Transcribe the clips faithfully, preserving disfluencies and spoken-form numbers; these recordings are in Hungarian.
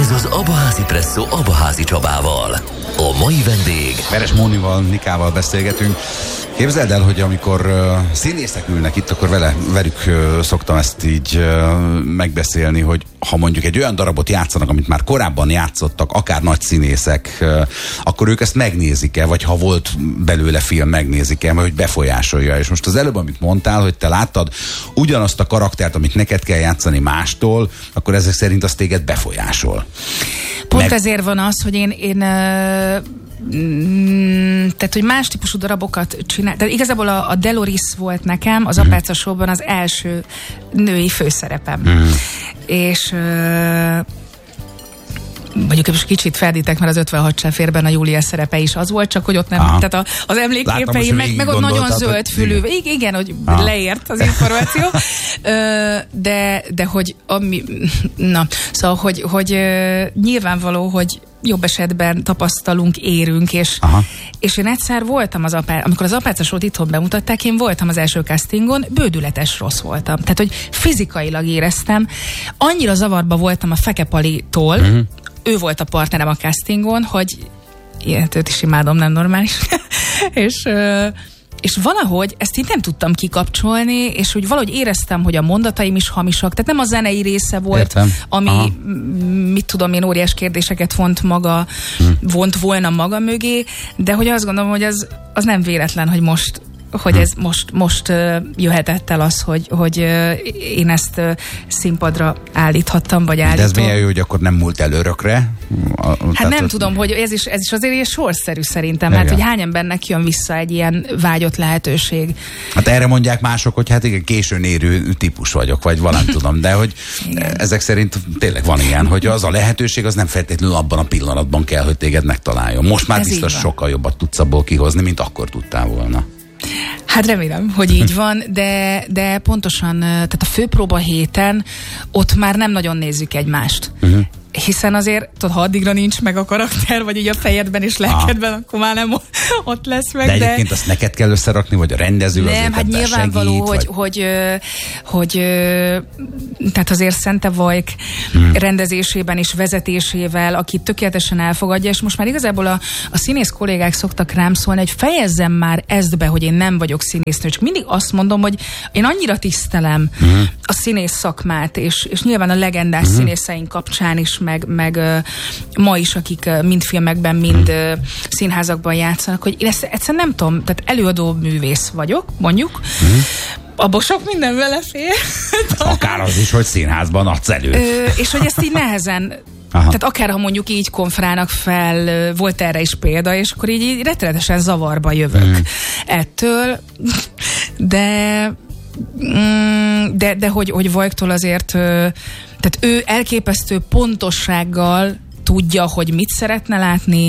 Ez az Abaházi Presszó Abaházi Csabával. A mai vendég... Veres Mónival, Nikával beszélgetünk. Képzeld el, hogy amikor uh, színészek ülnek itt, akkor vele, velük uh, szoktam ezt így uh, megbeszélni, hogy ha mondjuk egy olyan darabot játszanak, amit már korábban játszottak, akár nagy színészek, uh, akkor ők ezt megnézik-e, vagy ha volt belőle film, megnézik-e, vagy hogy befolyásolja. És most az előbb, amit mondtál, hogy te láttad ugyanazt a karaktert, amit neked kell játszani mástól, akkor ezek szerint az téged befolyásol. Pont Meg... ezért van az, hogy én, én uh... Mm, tehát, hogy más típusú darabokat csinál. Tehát igazából a, a Deloris volt nekem az Apáca Showban az első női főszerepem. Mm. És uh, mondjuk most kicsit feldítek, mert az ötvenhat sem fér benne a Júlia szerepe is az volt, csak hogy ott nem, aha. tehát a, az emlékképeim, meg, meg ott nagyon zöld fülű. Hogy... Igen, igen, hogy aha. leért az információ. de, de hogy ami, na, szóval, hogy, hogy nyilvánvaló, hogy jobb esetben tapasztalunk, érünk, és, és én egyszer voltam az apá, amikor az Apáca Show-t itthon bemutatták, én voltam az első castingon, bődületes rossz voltam. Tehát, hogy fizikailag éreztem, annyira zavarba voltam a Feke Palitól, uh-huh. ő volt a partnerem a castingon, hogy ilyet, őt is imádom, nem normális. és... És valahogy ezt így nem tudtam kikapcsolni, és úgy valahogy éreztem, hogy a mondataim is hamisak. Tehát nem a zenei része volt, értem. Ami, aha. mit tudom én, óriás kérdéseket vont maga, hm. vont volna maga mögé, de hogy azt gondolom, hogy az, az nem véletlen, hogy most hogy ez most, most uh, jöhetett el az, hogy, hogy uh, én ezt uh, színpadra állíthattam, vagy állítom. De ez milyen jó, hogy akkor nem múlt el örökre? A, hát nem tudom, hogy ez is, ez is azért ilyen sorszerű szerintem, mert hogy hány embernek jön vissza egy ilyen vágyott lehetőség. Hát erre mondják mások, hogy hát igen, későn érő típus vagyok, vagy valami tudom, de hogy ezek szerint tényleg van ilyen, hogy az a lehetőség, az nem feltétlenül abban a pillanatban kell, hogy téged megtaláljon. Most már ez biztos sokkal jobbat tudsz abból kihozni, mint akkor tudtál volna. Hát remélem, hogy így van, de, de pontosan, tehát a főpróba héten ott már nem nagyon nézzük egymást. Uh-huh. Hiszen azért, tudod, ha addigra nincs meg a karakter, vagy így a fejedben és lelkedben, ah. akkor már nem ott lesz meg. De egyébként de... azt neked kell összerakni, vagy a rendező nem, azért hát nyilvánvaló, segít, hogy, vagy... hogy, hogy, hogy tehát azért Szente Vajk hmm. rendezésében és vezetésével, aki tökéletesen elfogadja, és most már igazából a, a színész kollégák szoktak rám szólni, hogy fejezzem már ezt be, hogy én nem vagyok színésznő, csak mindig azt mondom, hogy én annyira tisztelem hmm. a színész szakmát, és, és nyilván a legendás hmm. színészeink kapcsán is, meg, meg uh, ma is, akik uh, mind filmekben, mind uh, színházakban játszanak, hogy én ezt egyszerűen nem tudom, tehát előadó művész vagyok, mondjuk, mm. abban sok minden vele fér. Akár az is, hogy színházban adsz elő. Ö, és hogy ezt így nehezen, aha. tehát akár ha mondjuk így konfrálnak fel, volt erre is példa, és akkor így, így rettenetesen zavarba jövök mm. ettől, de de, de hogy, hogy Vajktól azért tehát ő elképesztő pontossággal tudja, hogy mit szeretne látni,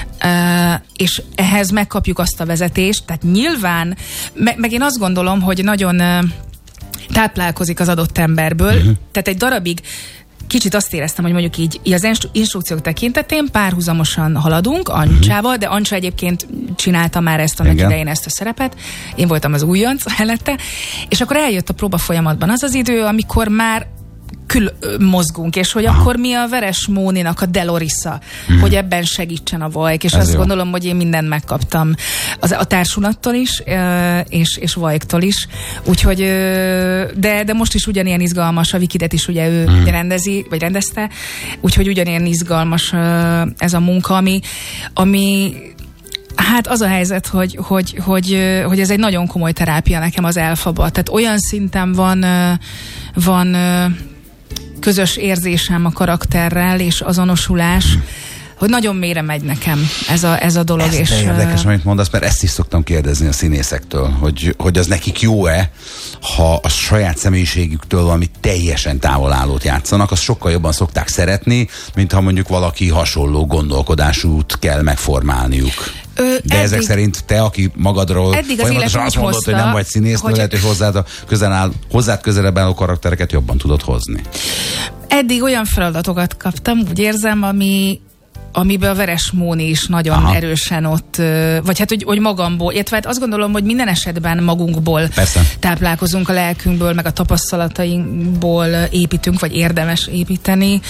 és ehhez megkapjuk azt a vezetést, tehát nyilván, meg, meg én azt gondolom, hogy nagyon táplálkozik az adott emberből, uh-huh. tehát egy darabig kicsit azt éreztem, hogy mondjuk így, így az instrukciók tekintetén párhuzamosan haladunk Ancsával, de Ancsa egyébként csinálta már ezt annak idején, ezt a szerepet. Én voltam az újonc mellette, és akkor eljött a próba folyamatban az az idő, amikor már kül mozgunk, és hogy aha. akkor mi a Veres Móninak a Delorissa, hmm. hogy ebben segítsen a Vajk, és ez azt jó. gondolom, hogy én mindent megkaptam az, a társulattól is, és, és Vajktól is, úgyhogy de, de most is ugyanilyen izgalmas, a Wikidet is ugye ő hmm. rendezi, vagy rendezte, úgyhogy ugyanilyen izgalmas ez a munka, ami, ami hát az a helyzet, hogy, hogy, hogy, hogy ez egy nagyon komoly terápia nekem az Elfaba, tehát olyan szinten van van közös érzésem a karakterrel, és azonosulás, hmm. hogy nagyon mélyre megy nekem ez a, ez a dolog. Ez és érdekes, amit mondasz, mert ezt is szoktam kérdezni a színészektől, hogy, hogy az nekik jó-e, ha a saját személyiségüktől valami teljesen távolállót játszanak, azt sokkal jobban szokták szeretni, mint ha mondjuk valaki hasonló gondolkodásút kell megformálniuk. Ö, De eddig, ezek szerint te, aki magadról folyamatosan azt mondod, hozta, hogy nem vagy színésznő, hogy... lehet, hogy hozzád, a közel áll, hozzád közelebb álló karaktereket jobban tudod hozni. Eddig olyan feladatokat kaptam, úgy érzem, ami amiben a Veres Móni is nagyon Aha. erősen ott, vagy hát, hogy, hogy magamból, illetve hát azt gondolom, hogy minden esetben magunkból Persze. táplálkozunk, a lelkünkből, meg a tapasztalatainkból építünk, vagy érdemes építeni.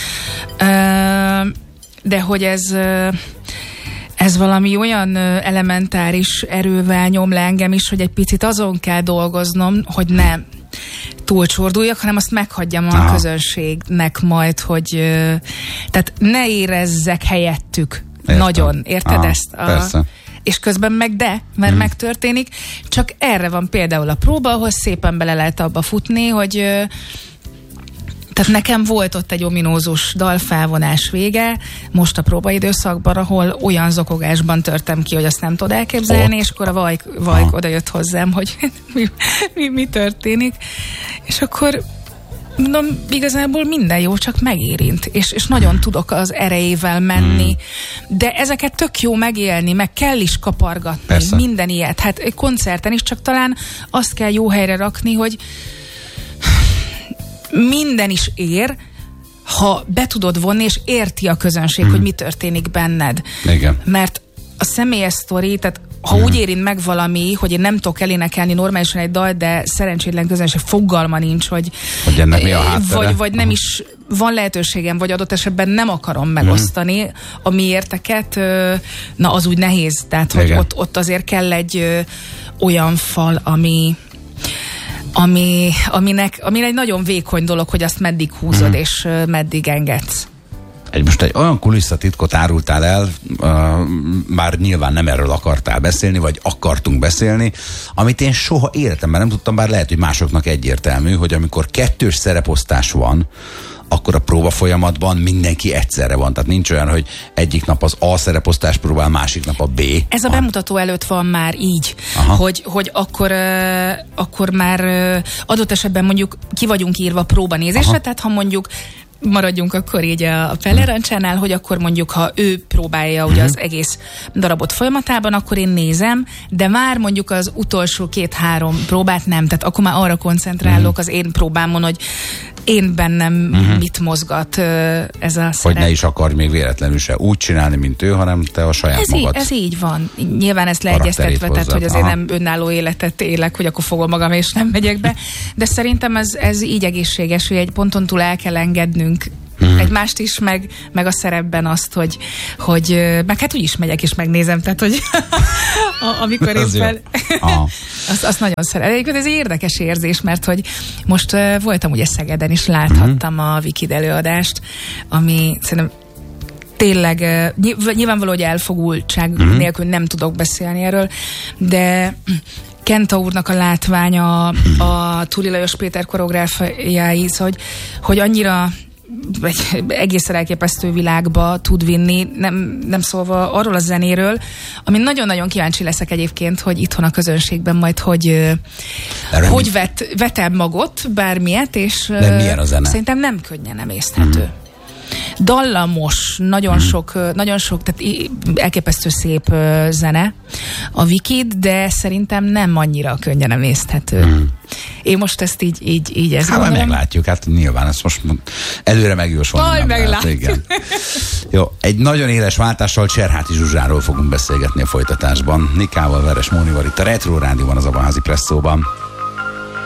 De hogy ez... Ez valami olyan elementáris erővel nyom le engem is, hogy egy picit azon kell dolgoznom, hogy ne túlcsorduljak, hanem azt meghagyjam a Aha. közönségnek majd, hogy tehát ne érezzek helyettük. Értem. Nagyon. Érted Aha, ezt? A, persze. És közben meg de, mert hmm. megtörténik. Csak erre van például a próba, ahol szépen bele lehet abba futni, hogy tehát nekem volt ott egy ominózus dalfelvonás vége, most a próbaidőszakban, ahol olyan zokogásban törtem ki, hogy azt nem tudod elképzelni, ott. És akkor a Vajk, Vajk oda jött hozzám, hogy mi, mi, mi történik. És akkor mondom, igazából minden jó, csak megérint, és, és nagyon tudok az erejével menni, hmm. de ezeket tök jó megélni, meg kell is kapargatni, Persze. minden ilyet. Hát egy koncerten is csak talán azt kell jó helyre rakni, hogy minden is ér, ha be tudod vonni, és érti a közönség, hmm. hogy mi történik benned. Igen. Mert a személyes sztori, tehát ha hmm. úgy érint meg valami, hogy én nem tudok elénekelni normálisan egy dal, de szerencsétlen közönség fogalma nincs, hogy, hogy ennek mi a háttere? Vagy, vagy nem is van lehetőségem, vagy adott esetben nem akarom megosztani hmm. a mi érteket, na az úgy nehéz. Tehát, hogy ott, ott azért kell egy olyan fal, ami Ami, aminek, ami egy nagyon vékony dolog, hogy azt meddig húzod, mm. és uh, meddig engedsz. Egy, most egy olyan kulisszatitkot árultál el, uh, már nyilván nem erről akartál beszélni, vagy akartunk beszélni, amit én soha életemben nem tudtam, bár lehet, hogy másoknak egyértelmű, hogy amikor kettős szereposztás van, akkor a próba folyamatban mindenki egyszerre van. Tehát nincs olyan, hogy egyik nap az A szereposztás próbál, másik nap a B. Ez a bemutató előtt van már így, hogy, hogy akkor, uh, akkor már uh, adott esetben mondjuk ki vagyunk írva próbanézésre, Aha. tehát ha mondjuk maradjunk akkor így a Pellerancsánál, hogy akkor mondjuk, ha ő próbálja ugye az egész darabot folyamatában, akkor én nézem, de már mondjuk az utolsó két-három próbát nem, tehát akkor már arra koncentrálok az én próbámon, hogy én bennem uh-huh. mit mozgat ez a Hogy szerep. ne is akar még véletlenül se úgy csinálni, mint ő, hanem te a saját ez magad. Így, ez így van. Nyilván ezt leegyeztetve, tehát hogy azért Aha. nem önálló életet élek, hogy akkor fogom magam és nem megyek be. De szerintem ez, ez így egészséges, hogy egy ponton túl el kell engednünk Hmm. egymást is, meg, meg a szerepben azt, hogy, hogy meg hát úgy is megyek és megnézem, tehát hogy amikor éppen azt, azt nagyon szeretem. Ez egy érdekes érzés, mert hogy most uh, voltam ugye Szegeden, és láthattam hmm. a Vikid előadást, ami szerintem tényleg uh, nyilvánvaló, hogy elfogultság hmm. nélkül nem tudok beszélni erről, de Kenta úrnak a látványa, a Túri Lajos Péter koreográfiái, hogy, hogy annyira egy egészen elképesztő világba tud vinni, nem, nem szólva arról a zenéről, amin nagyon-nagyon kíváncsi leszek egyébként, hogy itthon a közönségben majd hogy, hogy vet, vet-e magot bármilyet, és milyen a zene? Szerintem nem könnyen emészthető. Mm. Dallamos, nagyon mm. sok, nagyon sok, tehát elképesztő szép zene a Vikid, de szerintem nem annyira könnyen emészthető. Mm. Én most ezt így, így, így ezt hát gondolom. Meglátjuk, hát nyilván ezt most előre megjósolni. Majd meglátjuk. Jó, egy nagyon éles váltással Cserháti Zsuzsáról fogunk beszélgetni a folytatásban. Nikával, Veres Mónival itt a Retro Rádióban, az Abaházi Presszóban.